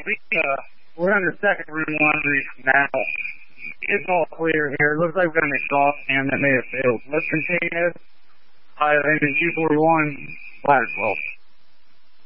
we're on the second room laundry now. It's all clear here. It looks like we've got an exhaust fan that may have failed. Let's continue. Engine 241, ladder 12.